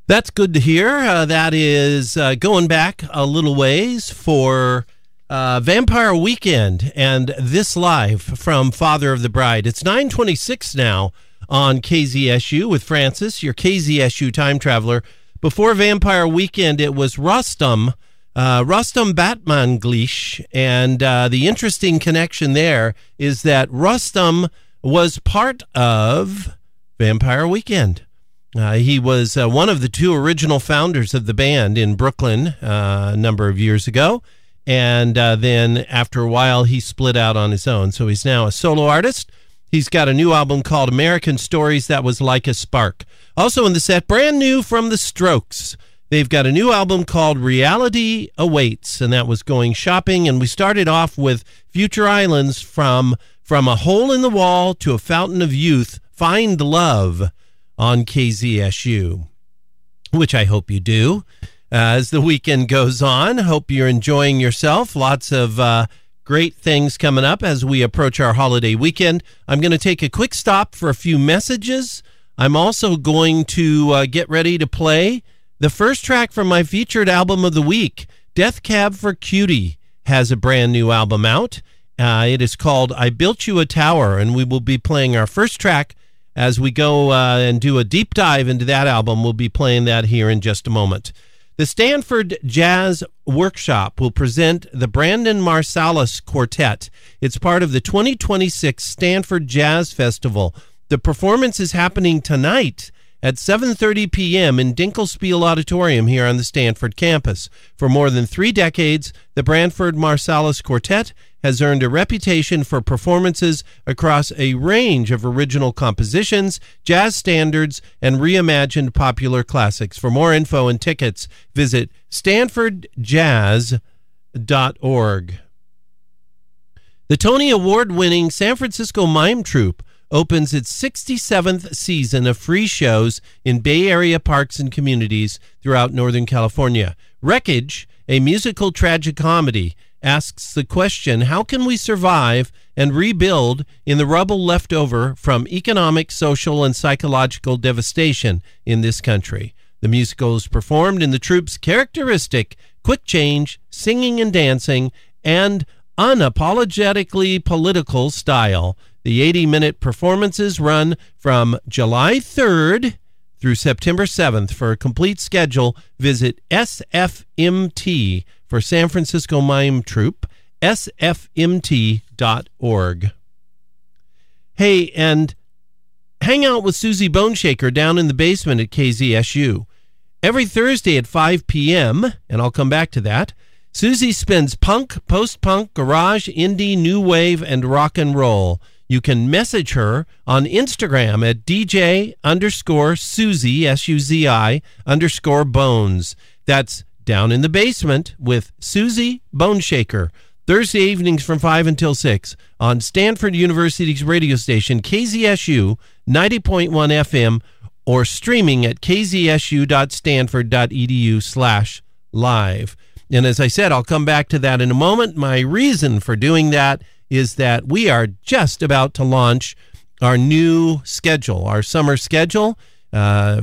That's good to hear. That is going back a little ways for Vampire Weekend and this live from Father of the Bride. It's 9:26 now on KZSU with Francis, your KZSU time traveler. Before Vampire Weekend, it was Rostam Batmanglish, and the interesting connection there is that Rostam was part of Vampire Weekend. He was one of the two original founders of the band in Brooklyn a number of years ago, and then after a while he split out on his own. So he's now a solo artist. He's got a new album called American Stories that was like a spark. Also in the set, brand new from The Strokes. They've got a new album called Reality Awaits, and that was Going Shopping. And we started off with Future Islands, from A Hole in the Wall to A Fountain of Youth, Find Love on KZSU, which I hope you do as the weekend goes on. Hope you're enjoying yourself. Lots of great things coming up as we approach our holiday weekend. I'm going to take a quick stop for a few messages. I'm also going to get ready to play the first track from my featured album of the week. Death Cab for Cutie has a brand new album out. It is called I Built You a Tower, and we will be playing our first track as we go and do a deep dive into that album. We'll be playing that here in just a moment. The Stanford Jazz Workshop will present the Brandon Marsalis Quartet. It's part of the 2026 Stanford Jazz Festival. The performance is happening tonight at 7:30 p.m. in Dinkelspiel Auditorium here on the Stanford campus. For more than 3 decades, the Brandford Marsalis Quartet has earned a reputation for performances across a range of original compositions, jazz standards, and reimagined popular classics. For more info and tickets, visit stanfordjazz.org. The Tony Award-winning San Francisco Mime Troupe opens its 67th season of free shows in Bay Area parks and communities throughout Northern California. Wreckage, a musical tragicomedy, asks the question, how can we survive and rebuild in the rubble left over from economic, social, and psychological devastation in this country? The musical is performed in the troupe's characteristic quick change, singing and dancing, and unapologetically political style. The 80-minute performances run from July 3rd through September 7th. For a complete schedule, visit SFMT for San Francisco Mime Troupe, sfmt.org. Hey, and hang out with Susie Boneshaker down in the basement at KZSU. Every Thursday at 5 p.m., and I'll come back to that, Susie spins punk, post-punk, garage, indie, new wave, and rock and roll. You can message her on Instagram at DJ_Susie, SUZI_Bones. That's Down in the Basement with Susie Boneshaker. Thursday evenings from 5 until 6 on Stanford University's radio station, KZSU 90.1 FM, or streaming at kzsu.stanford.edu/live. And as I said, I'll come back to that in a moment. My reason for doing that is that we are just about to launch our new schedule, our summer schedule